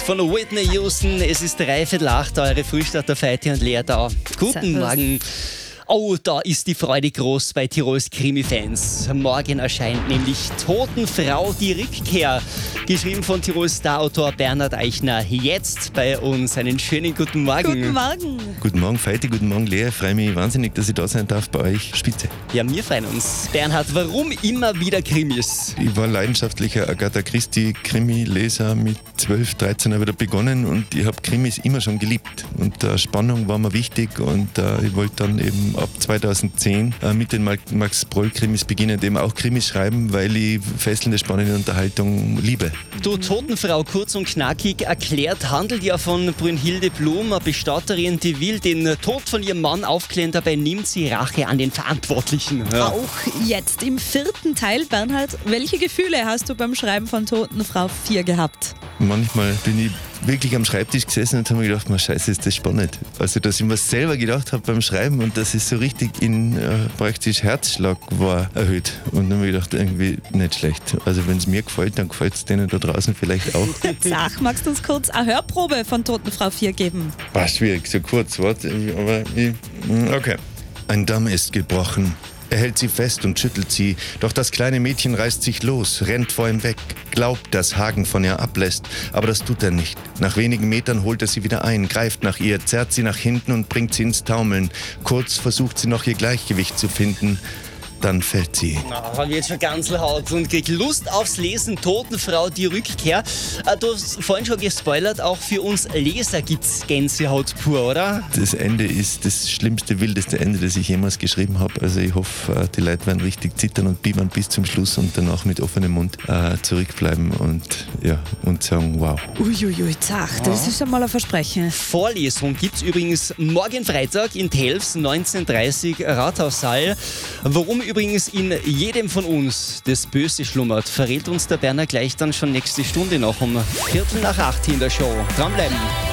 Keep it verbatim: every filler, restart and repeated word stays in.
von Whitney Houston. Es ist dreiviertel acht, eure Frühstarter Feiti und Lea da. Guten Servus. Morgen. Oh, da ist die Freude groß bei Tirols Krimi-Fans. Morgen erscheint nämlich Totenfrau die Rückkehr. Geschrieben von Tirols Starautor Bernhard Eichner. Jetzt bei uns. Einen schönen guten Morgen. Guten Morgen. Guten Morgen, Feiti, guten Morgen, Lea. Ich freue mich wahnsinnig, dass ich da sein darf bei euch. Spitze. Ja, wir freuen uns. Bernhard, warum immer wieder Krimis? Ich war leidenschaftlicher Agatha Christie-Krimi-Leser. Mit zwölf, dreizehn habe ich da begonnen und ich habe Krimis immer schon geliebt. Und äh, Spannung war mir wichtig und äh, ich wollte dann eben ab zweitausendzehn äh, mit den Max-Proll-Krimis beginnen, eben auch Krimis schreiben, weil ich fesselnde, spannende Unterhaltung liebe. Du, Totenfrau, kurz und knackig erklärt, handelt ja von Brünnhilde Blum, eine Bestatterin, die will den Tod von ihrem Mann aufklären, dabei nimmt sie Rache an den Verantwortlichen. Ja. Auch jetzt im vierten Teil, Bernhard, welche Gefühle hast du beim Schreiben von Totenfrau vier gehabt? Manchmal bin ich wirklich am Schreibtisch gesessen und habe mir gedacht, man, scheiße, ist das spannend. Also, dass ich mir selber gedacht habe beim Schreiben und dass es so richtig in äh, praktisch Herzschlag war erhöht. Und dann habe ich gedacht, irgendwie nicht schlecht. Also, wenn es mir gefällt, dann gefällt es denen da draußen vielleicht auch. Sag, magst du uns kurz eine Hörprobe von Totenfrau vier geben? War schwierig, so kurz, warte, aber ich, okay. Ein Damm ist gebrochen. Er hält sie fest und schüttelt sie, doch das kleine Mädchen reißt sich los, rennt vor ihm weg, glaubt, dass Hagen von ihr ablässt, aber das tut er nicht. Nach wenigen Metern holt er sie wieder ein, greift nach ihr, zerrt sie nach hinten und bringt sie ins Taumeln. Kurz versucht sie noch ihr Gleichgewicht zu finden. Dann fällt sie. Na, habe ich jetzt schon Ganzelhaut und krieg Lust aufs Lesen. Totenfrau, die Rückkehr. Äh, Du hast vorhin schon gespoilert, auch für uns Leser gibt's Gänsehaut pur, oder? Das Ende ist das schlimmste, wildeste Ende, das ich jemals geschrieben habe. Also ich hoffe, die Leute werden richtig zittern und bibbern bis zum Schluss und danach mit offenem Mund äh, zurückbleiben und, ja, und sagen, wow. Uiuiui, zach, das ist einmal ein Versprechen. Vorlesung gibt's übrigens morgen Freitag in Telfs, neunzehn Uhr dreißig, Rathaussaal. Warum übrigens in jedem von uns das Böse schlummert, verrät uns der Berner gleich dann schon nächste Stunde noch um Viertel nach acht in der Show. Dranbleiben!